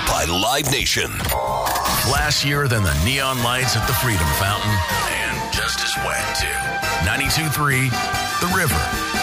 by Live Nation. Flashier than the neon lights at the Freedom Fountain, and just as wet, too. 92.3 The River.